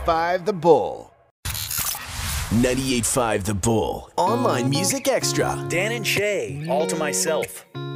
98.5 The Bull. 98.5 The Bull. Online Music Extra. Dan and Shay, All to Myself.